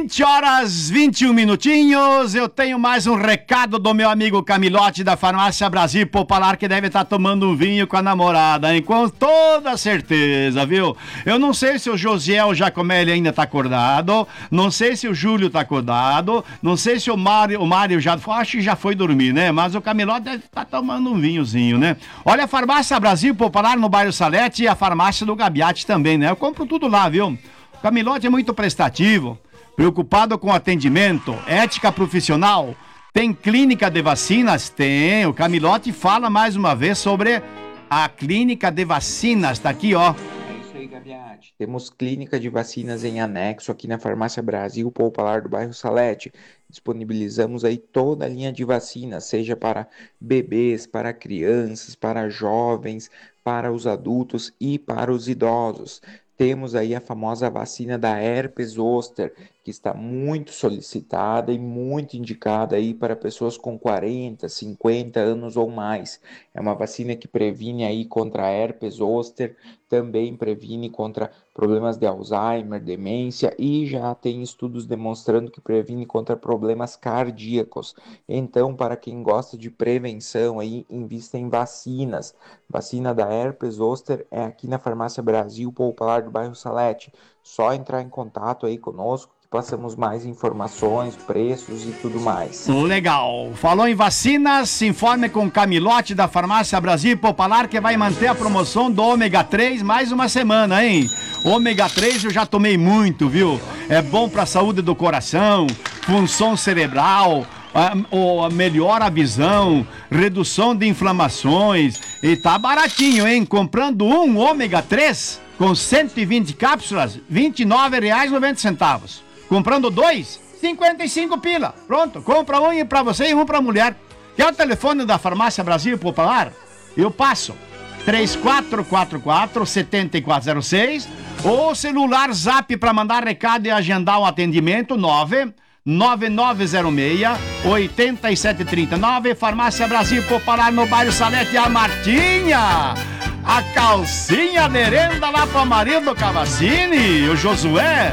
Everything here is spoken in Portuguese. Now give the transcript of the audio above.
20 horas 21 minutinhos, eu tenho mais um recado do meu amigo Camilote da Farmácia Brasil Popular, que deve estar tomando um vinho com a namorada, hein? Com toda certeza, viu? Eu não sei se o Josiel Giacomelli ainda tá acordado, não sei se o Júlio tá acordado, não sei se o Mário já, acho que já foi dormir, né? Mas o Camilote deve estar tomando um vinhozinho, né? Olha, a Farmácia Brasil Popular no bairro Salete e a farmácia do Gabiati também, né? Eu compro tudo lá, viu? O Camilote é muito prestativo, preocupado com atendimento, ética profissional. Tem clínica de vacinas? Tem. O Camilote fala mais uma vez sobre a clínica de vacinas. Tá aqui, ó. É isso aí, Gabiati. Temos clínica de vacinas em anexo aqui na Farmácia Brasil Popular do bairro Salete. Disponibilizamos aí toda a linha de vacinas, seja para bebês, para crianças, para jovens, para os adultos e para os idosos. Temos aí a famosa vacina da herpes zoster, que está muito solicitada e muito indicada aí para pessoas com 40, 50 anos ou mais. É uma vacina que previne aí contra a herpes zoster, também previne contra problemas de Alzheimer, demência e já tem estudos demonstrando que previne contra problemas cardíacos. Então, para quem gosta de prevenção aí, invista em vacinas. Vacina da herpes zoster é aqui na Farmácia Brasil Popular do bairro Salete. Só entrar em contato aí conosco que passamos mais informações, preços e tudo mais. Legal. Falou em vacinas, se informe com o Camilote da Farmácia Brasil Popular, que vai manter a promoção do ômega 3 mais uma semana, hein? Ômega 3 eu já tomei muito, viu? É bom para a saúde do coração, função cerebral, melhora a visão, redução de inflamações. E tá baratinho, hein? Comprando um ômega 3 com 120 cápsulas, R$ 29,90. Comprando dois, 55 pila. Pronto, compra um pra você e um pra mulher. Quer o telefone da Farmácia Brasil Popular? Eu passo. 3444-7406 ou celular Zap para mandar recado e agendar um atendimento 99906-8739. Farmácia Brasil Popular no bairro Salete. A Martinha, a calcinha merenda lá pro marido do Cavacini, o Josué.